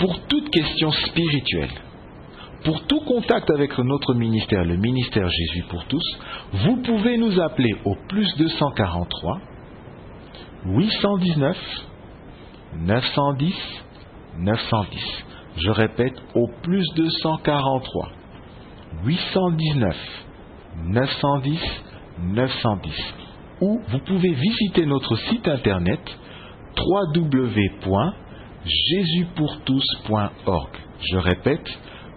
pour toute question spirituelle, pour tout contact avec notre ministère, le ministère Jésus pour tous, vous pouvez nous appeler au plus 243 819 910 910. Je répète, au plus 243 819 910 910. Ou vous pouvez visiter notre site internet www.jesuspourtous.org. Je répète,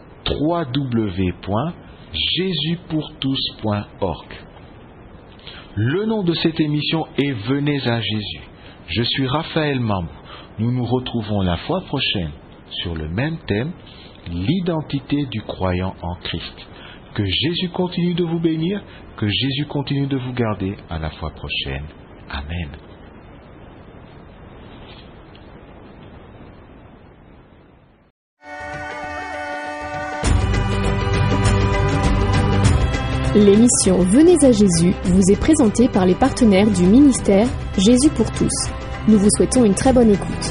www.jesuspourtous.org. Le nom de cette émission est Venez à Jésus. Je suis Raphaël Mambou. Nous nous retrouvons la fois prochaine sur le même thème, l'identité du croyant en Christ. Que Jésus continue de vous bénir, que Jésus continue de vous garder. À la fois prochaine. Amen. L'émission Venez à Jésus vous est présentée par les partenaires du ministère Jésus pour tous. Nous vous souhaitons une très bonne écoute.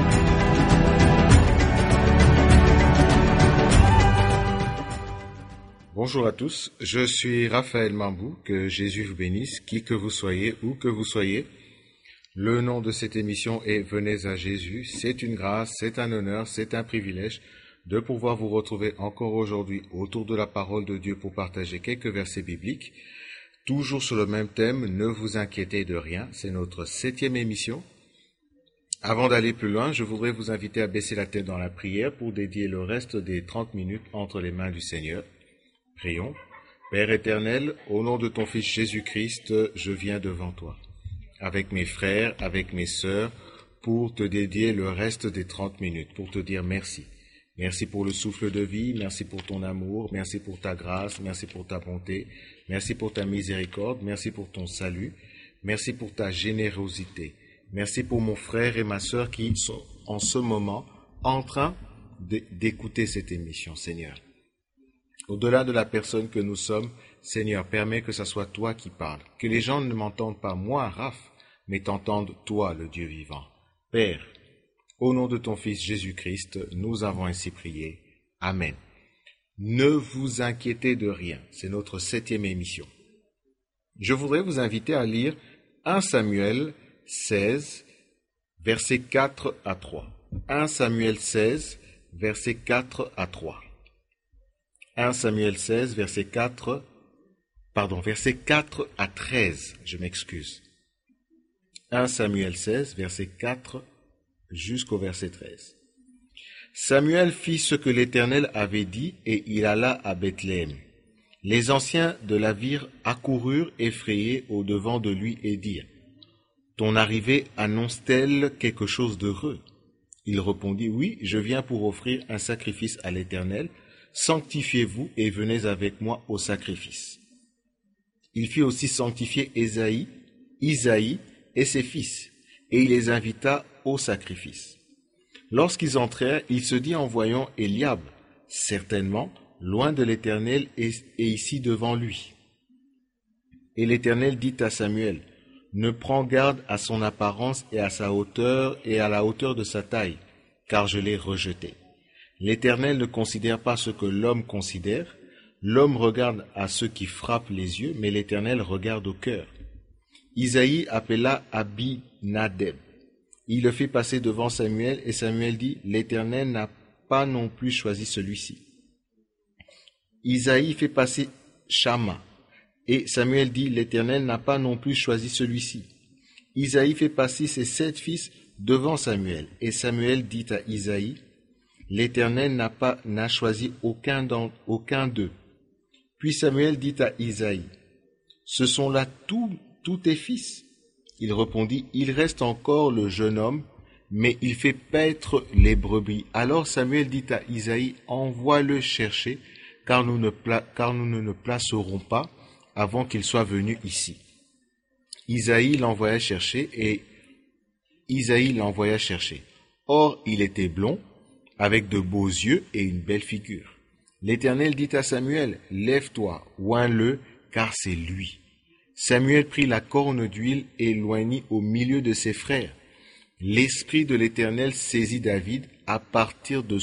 Bonjour à tous, je suis Raphaël Mambou, que Jésus vous bénisse, qui que vous soyez, où que vous soyez. Le nom de cette émission est Venez à Jésus. C'est une grâce, c'est un honneur, c'est un privilège de pouvoir vous retrouver encore aujourd'hui autour de la parole de Dieu pour partager quelques versets bibliques. Toujours sur le même thème, ne vous inquiétez de rien, c'est notre 7e émission. Avant d'aller plus loin, je voudrais vous inviter à baisser la tête dans la prière pour dédier le reste des 30 minutes entre les mains du Seigneur. Prions. Père éternel, au nom de ton Fils Jésus-Christ, je viens devant toi, avec mes frères, avec mes sœurs, pour te dédier le reste des 30 minutes, pour te dire merci. Merci pour le souffle de vie, merci pour ton amour, merci pour ta grâce, merci pour ta bonté, merci pour ta miséricorde, merci pour ton salut, merci pour ta générosité. Merci pour mon frère et ma sœur qui sont en ce moment en train d'écouter cette émission, Seigneur. Au-delà de la personne que nous sommes, Seigneur, permets que ce soit toi qui parles, que les gens ne m'entendent pas moi, Raph, mais t'entendent toi, le Dieu vivant. Père, au nom de ton Fils Jésus-Christ, nous avons ainsi prié. Amen. Ne vous inquiétez de rien, c'est notre 7e émission. Je voudrais vous inviter à lire 1 Samuel 16, versets 4 à 3. 1 Samuel 16, versets 4 à 3. 1 Samuel 16, verset 4 à 13, je m'excuse. 1 Samuel 16, verset 4 jusqu'au verset 13. Samuel fit ce que l'Éternel avait dit et il alla à Bethléem. Les anciens de la ville accoururent effrayés au-devant de lui et dirent : « Ton arrivée annonce-t-elle quelque chose d'heureux ?» Il répondit : « Oui, je viens pour offrir un sacrifice à l'Éternel. Sanctifiez-vous et venez avec moi au sacrifice. » Il fit aussi sanctifier Isaïe et ses fils, et il les invita au sacrifice. Lorsqu'ils entrèrent, il se dit en voyant Eliab : « Certainement, loin de l'Éternel est ici devant lui. » Et l'Éternel dit à Samuel : « Ne prends garde à son apparence et à sa hauteur et à la hauteur de sa taille, car je l'ai rejeté. L'Éternel ne considère pas ce que l'homme considère. L'homme regarde à ceux qui frappent les yeux, mais l'Éternel regarde au cœur. » Isaïe appela Abinadab. Il le fit passer devant Samuel, et Samuel dit : « L'Éternel n'a pas non plus choisi celui-ci. » Isaïe fait passer Shama, et Samuel dit : « L'Éternel n'a pas non plus choisi celui-ci. » Isaïe fait passer ses 7 fils devant Samuel, et Samuel dit à Isaïe : « L'Éternel n'a choisi aucun d'eux. » Puis Samuel dit à Isaïe : « Ce sont là tous tes fils ?» Il répondit : « Il reste encore le jeune homme, mais il fait paître les brebis. » Alors Samuel dit à Isaïe : « Envoie-le chercher, car nous ne le placerons pas avant qu'il soit venu ici. » Isaïe l'envoya chercher, Or, il était blond, avec de beaux yeux et une belle figure. L'Éternel dit à Samuel : « Lève-toi, oins-le, car c'est lui. » Samuel prit la corne d'huile et l'oignit au milieu de ses frères. L'Esprit de l'Éternel saisit David à partir de